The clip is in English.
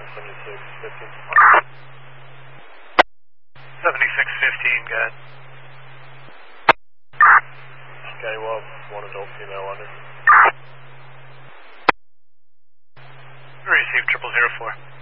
7615, good. Skywalk, one adult female under. Receive 0004.